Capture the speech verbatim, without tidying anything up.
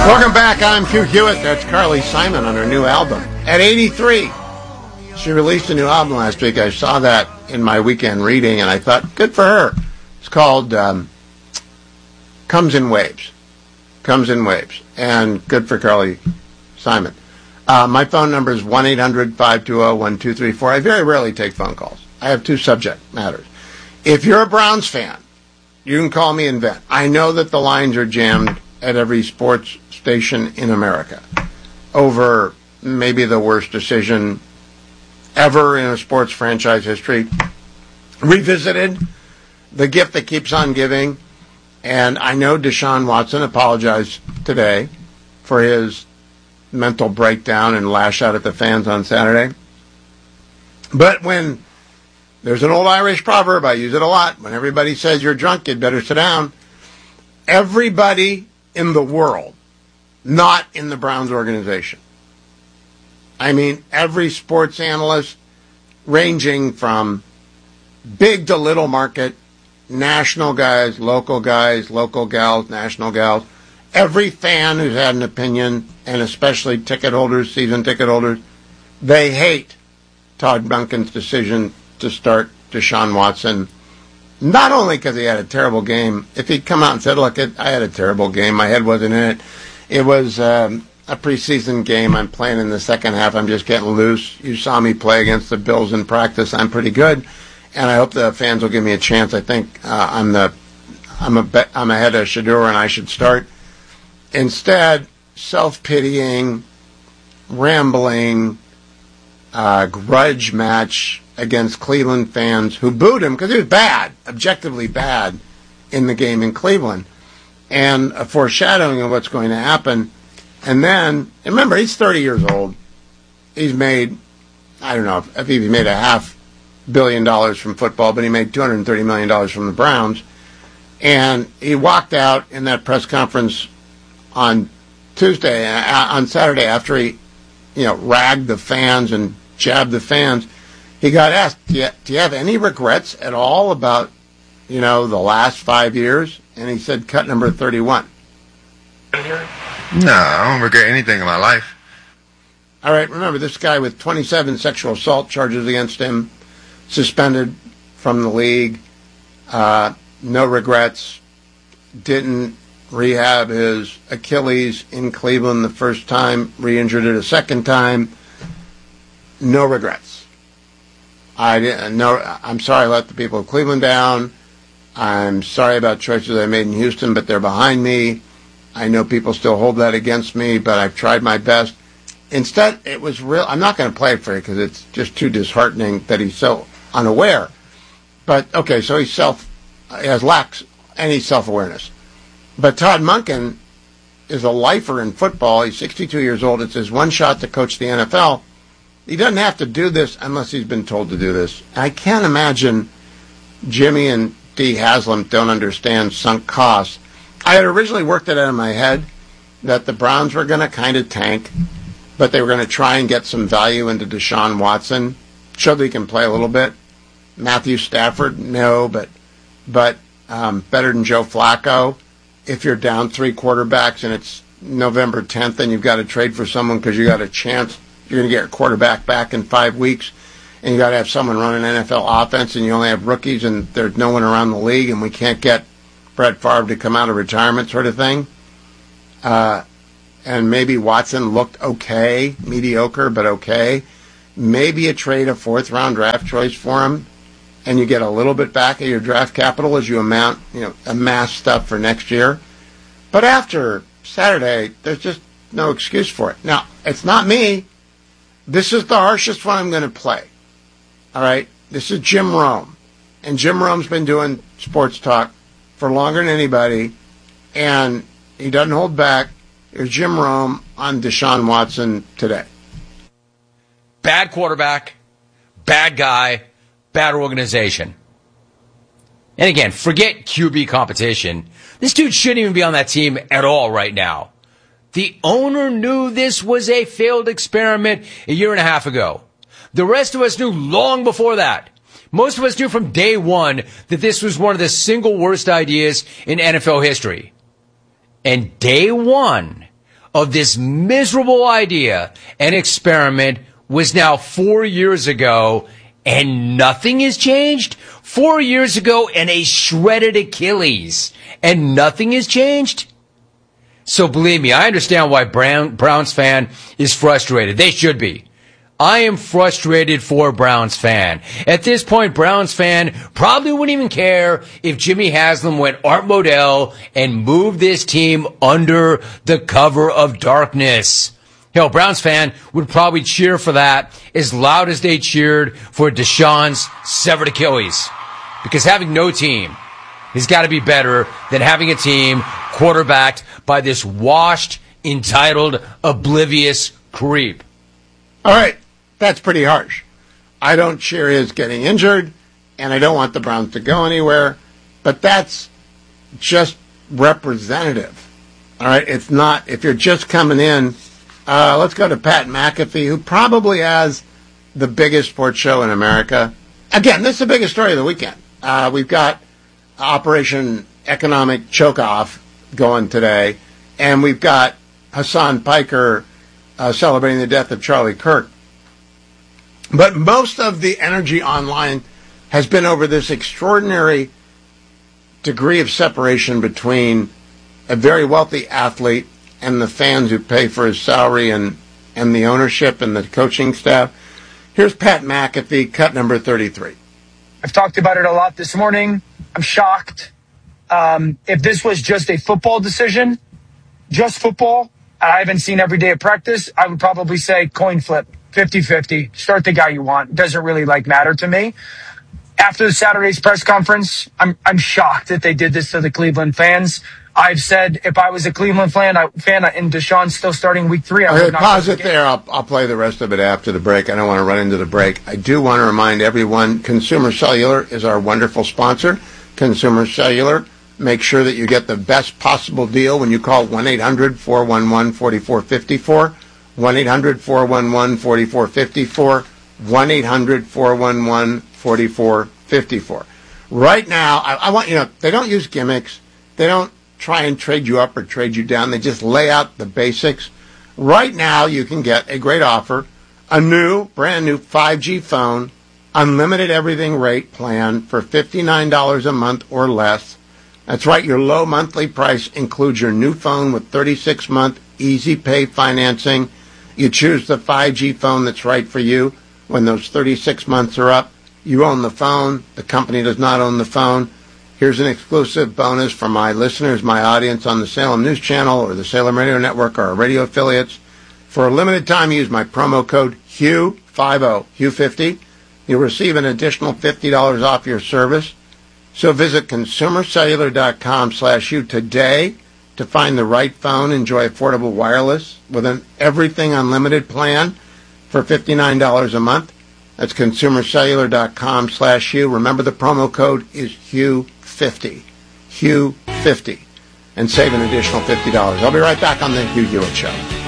Welcome back. I'm Hugh Hewitt. That's Carly Simon on her new album. At eighty-three, she released a new album last week. I saw that in my weekend reading, and I thought, good for her. It's called um, Comes in Waves. Comes in Waves. And good for Carly Simon. Uh, my phone number is one eight hundred five two zero one two three four. I very rarely take phone calls. I have two subject matters. If you're a Browns fan, you can call me and vent. I know that the lines are jammed at every sports station in America over maybe the worst decision ever in a sports franchise history. Revisited, the gift that keeps on giving. And I know Deshaun Watson apologized today for his mental breakdown and lash out at the fans on Saturday. But when there's an old Irish proverb, I use it a lot, when everybody says you're drunk, you'd better sit down. Everybody in the world, not in the Browns organization. I mean, every sports analyst, ranging from big to little market, national guys, local guys, local gals, national gals, every fan who's had an opinion, and especially ticket holders, season ticket holders, they hate Todd Monken's decision to start Deshaun Watson. Not only because he had a terrible game. If he'd come out and said, look, it, I had a terrible game, my head wasn't in it. It was um, a preseason game. I'm playing in the second half. I'm just getting loose. You saw me play against the Bills in practice. I'm pretty good. And I hope the fans will give me a chance. I think uh, I'm the I'm a be- I'm ahead of Shedeur and I should start. Instead, self-pitying, rambling, uh, grudge match against Cleveland fans who booed him because he was bad, objectively bad, in the game in Cleveland. And a foreshadowing of what's going to happen. And then, and remember, he's thirty years old. He's made, I don't know if, if he made a half billion dollars from football, but he made two hundred thirty million dollars from the Browns. And he walked out in that press conference on Tuesday, uh, on Saturday, after he, you know, ragged the fans and jabbed the fans. He got asked, do you, do you have any regrets at all about, you know, the last five years? And he said, cut number thirty-one. No, I don't regret anything in my life. All right, remember, this guy with twenty-seven sexual assault charges against him, suspended from the league, uh, no regrets, didn't rehab his Achilles in Cleveland the first time, re-injured it a second time, no regrets. I didn't. No, I'm sorry I let the people of Cleveland down. I'm sorry about choices I made in Houston, but they're behind me. I know people still hold that against me, but I've tried my best. Instead, it was real. I'm not going to play it for you because it's just too disheartening that he's so unaware. But okay, so he's self, he has lacks any self-awareness. But Todd Monken is a lifer in football. He's sixty-two years old. It's his one shot to coach the N F L. He doesn't have to do this unless he's been told to do this. I can't imagine Jimmy and Dee Haslam don't understand sunk costs. I had originally worked it out in my head that the Browns were going to kind of tank, but they were going to try and get some value into Deshaun Watson, show that he can play a little bit. Matthew Stafford, no, but but um, better than Joe Flacco. If you're down three quarterbacks and it's November tenth and you've got to trade for someone because you got a chance, you're going to get a quarterback back in five weeks, and you got to have someone run an N F L offense, and you only have rookies, and there's no one around the league, and we can't get Brett Favre to come out of retirement, sort of thing. Uh, and maybe Watson looked okay, mediocre, but okay. Maybe a trade a fourth-round draft choice for him, and you get a little bit back of your draft capital as you amount, you know, amass stuff for next year. But after Saturday, there's just no excuse for it. Now, it's not me. This is the harshest one I'm going to play. All right? This is Jim Rome. And Jim Rome's been doing sports talk for longer than anybody, and he doesn't hold back. Here's Jim Rome on Deshaun Watson today. Bad quarterback, bad guy, bad organization. And again, forget Q B competition. This dude shouldn't even be on that team at all right now. The owner knew this was a failed experiment a year and a half ago. The rest of us knew long before that. Most of us knew from day one that this was one of the single worst ideas in N F L history. And day one of this miserable idea and experiment was now four years ago, and nothing has changed? Four years ago, and a shredded Achilles, and nothing has changed? So believe me, I understand why Brown, Browns fan is frustrated. They should be. I am frustrated for Browns fan. At this point, Browns fan probably wouldn't even care if Jimmy Haslam went Art Modell and moved this team under the cover of darkness. Hell, Browns fan would probably cheer for that as loud as they cheered for Deshaun's severed Achilles. Because having no team has got to be better than having a team quarterbacked by this washed, entitled, oblivious creep. All right. That's pretty harsh. I don't cheer his getting injured, and I don't want the Browns to go anywhere, but that's just representative. All right? It's not, if you're just coming in, uh, let's go to Pat McAfee, who probably has the biggest sports show in America. Again, this is the biggest story of the weekend. Uh, we've got Operation Economic Choke-Off going today, and we've got Hassan Piker uh, celebrating the death of Charlie Kirk. But most of the energy online has been over this extraordinary degree of separation between a very wealthy athlete and the fans who pay for his salary and, and the ownership and the coaching staff. Here's Pat McAfee, cut number thirty-three. I've talked about it a lot this morning. I'm shocked. Um, if this was just a football decision, just football, and I haven't seen every day of practice, I would probably say coin flip. fifty-fifty. Start the guy you want. Doesn't really like matter to me. After the Saturday's press conference, I'm I'm shocked that they did this to the Cleveland fans. I've said if I was a Cleveland fan, I, fan and Deshaun's still starting week three, I would okay, not pause it there. I'll, I'll play the rest of it after the break. I don't want to run into the break. I do want to remind everyone, Consumer Cellular is our wonderful sponsor. Consumer Cellular. Make sure that you get the best possible deal when you call one eight hundred four one one four four five four. one eight hundred four one one four four five four, one eight hundred four one one four four five four. Right now, I, I want you to know, they don't use gimmicks. They don't try and trade you up or trade you down. They just lay out the basics. Right now, you can get a great offer, a new, brand new five G phone, unlimited everything rate plan for fifty-nine dollars a month or less. That's right, your low monthly price includes your new phone with thirty-six month easy pay financing. You choose the five G phone that's right for you. When those thirty-six months are up, you own the phone. The company does not own the phone. Here's an exclusive bonus for my listeners, my audience on the Salem News Channel or the Salem Radio Network or our radio affiliates. For a limited time, use my promo code Hugh fifty, Hugh fifty. You'll receive an additional fifty dollars off your service. So visit consumercellular.com slash Hugh today to find the right phone. Enjoy affordable wireless with an everything unlimited plan for fifty-nine dollars a month. That's consumercellular.com slash Hugh. Remember, the promo code is Hugh fifty. Hugh fifty. And save an additional fifty dollars. I'll be right back on the Hugh Hewitt Show.